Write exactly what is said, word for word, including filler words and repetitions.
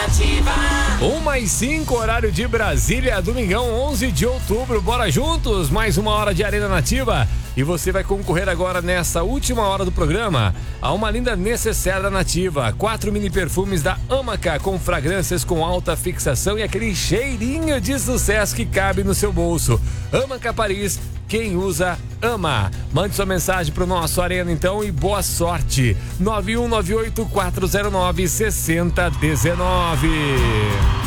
uma e cinco, horário de Brasília, domingão, onze de outubro. Bora juntos, mais uma hora de Arena Nativa. E você vai concorrer agora nessa última hora do programa a uma linda necessaire da Nativa. Quatro mini perfumes da Amaca com fragrâncias com alta fixação e aquele cheirinho de sucesso que cabe no seu bolso. Amaca Paris, quem usa, ama. Mande sua mensagem pro nosso Arena então e boa sorte. nove um nove oito quatro zero nove seis zero um nove.